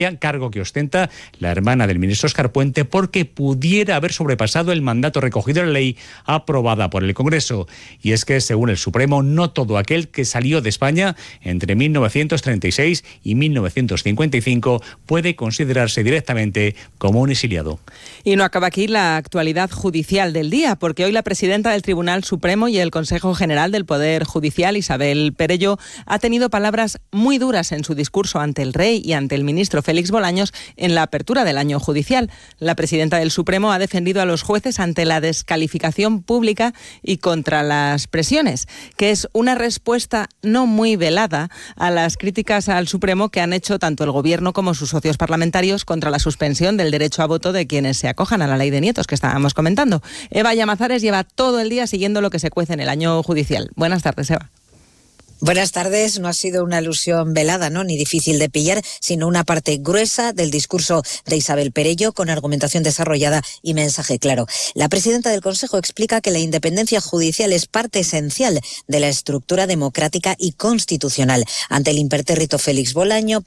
cargo que ostenta la hermana del ministro Óscar Puente, porque pudiera haber sobrepasado el mandato recogido en la ley aprobada por el Congreso. Y es que, según el Supremo, no todo aquel que salió de España entre 1936 y 1955 puede considerarse directamente como un exiliado. Y no acaba aquí la actualidad judicial del día, porque hoy la presidenta del Tribunal Supremo y el Consejo General del Poder Judicial, Isabel Perelló, ha tenido palabras muy duras en su discurso ante el rey y ante el ministro Félix Bolaños en la apertura del año judicial. La presidenta del Supremo ha defendido a los jueces ante la descalificación pública y contra las presiones, que es una respuesta no muy velada a las críticas al Supremo que han hecho tanto el Gobierno como sus socios parlamentarios contra la suspensión del derecho a voto de quienes se acojan a la ley de nietos que estábamos comentando. Eva Llamazares lleva todo el día siguiendo lo que se cuece en el año judicial. Buenas tardes, Eva. Buenas tardes. No ha sido una alusión velada, ¿no?, ni difícil de pillar, sino una parte gruesa del discurso de Isabel Perelló, con argumentación desarrollada y mensaje claro. La presidenta del Consejo explica que la independencia judicial es parte esencial de la estructura democrática y constitucional. Ante el impertérrito Félix Bolaños,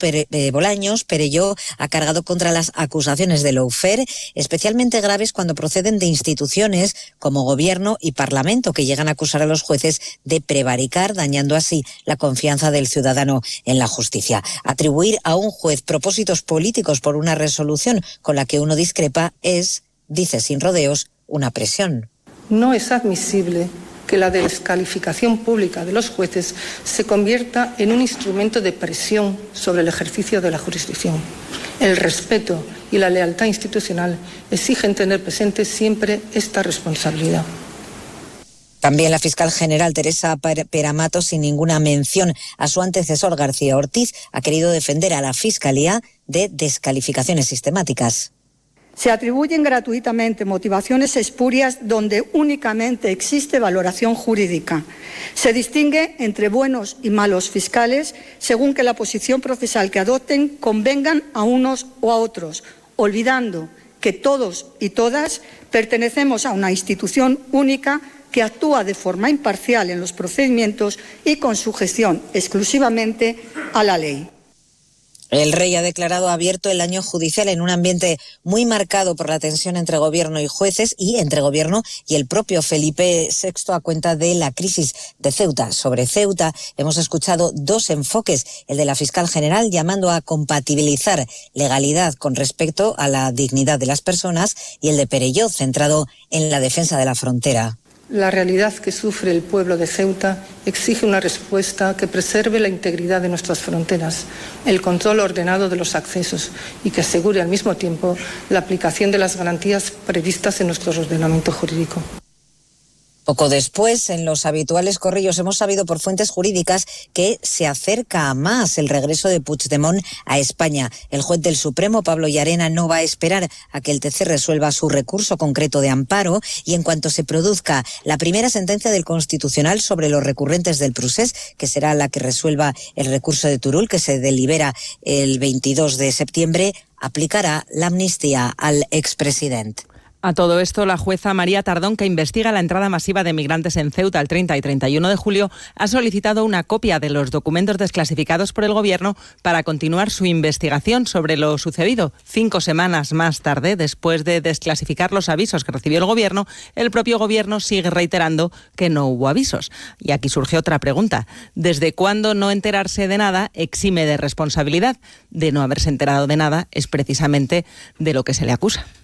Perelló ha cargado contra las acusaciones de lawfare, especialmente graves cuando proceden de instituciones como Gobierno y Parlamento, que llegan a acusar a los jueces de prevaricar, dañando así la confianza del ciudadano en la justicia. Atribuir a un juez propósitos políticos por una resolución con la que uno discrepa es, dice sin rodeos, una presión. No es admisible que la descalificación pública de los jueces se convierta en un instrumento de presión sobre el ejercicio de la jurisdicción. El respeto y la lealtad institucional exigen tener presente siempre esta responsabilidad. También la fiscal general Teresa Peramato, sin ninguna mención a su antecesor García Ortiz, ha querido defender a la Fiscalía de descalificaciones sistemáticas. Se atribuyen gratuitamente motivaciones espurias donde únicamente existe valoración jurídica. Se distingue entre buenos y malos fiscales según que la posición procesal que adopten convengan a unos o a otros, olvidando que todos y todas pertenecemos a una institución única que actúa de forma imparcial en los procedimientos y con sujeción exclusivamente a la ley. El rey ha declarado abierto el año judicial en un ambiente muy marcado por la tensión entre gobierno y jueces y entre gobierno y el propio Felipe VI a cuenta de la crisis de Ceuta. Sobre Ceuta hemos escuchado dos enfoques, el de la fiscal general llamando a compatibilizar legalidad con respecto a la dignidad de las personas y el de Perelló centrado en la defensa de la frontera. La realidad que sufre el pueblo de Ceuta exige una respuesta que preserve la integridad de nuestras fronteras, el control ordenado de los accesos y que asegure al mismo tiempo la aplicación de las garantías previstas en nuestro ordenamiento jurídico. Poco después, en los habituales corrillos, hemos sabido por fuentes jurídicas que se acerca a más el regreso de Puigdemont a España. El juez del Supremo, Pablo Llarena, no va a esperar a que el TC resuelva su recurso concreto de amparo y en cuanto se produzca la primera sentencia del Constitucional sobre los recurrentes del procés, que será la que resuelva el recurso de Turull, que se delibera el 22 de septiembre, aplicará la amnistía al expresidente. A todo esto, la jueza María Tardón, que investiga la entrada masiva de migrantes en Ceuta el 30 y 31 de julio, ha solicitado una copia de los documentos desclasificados por el Gobierno para continuar su investigación sobre lo sucedido. 5 semanas más tarde, después de desclasificar los avisos que recibió el Gobierno, el propio Gobierno sigue reiterando que no hubo avisos. Y aquí surge otra pregunta. ¿Desde cuándo no enterarse de nada exime de responsabilidad? De no haberse enterado de nada es precisamente de lo que se le acusa.